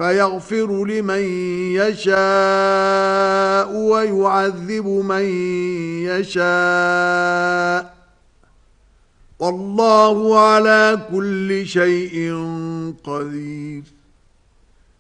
فيغفر لمن يشاء ويعذب من يشاء والله على كل شيء قدير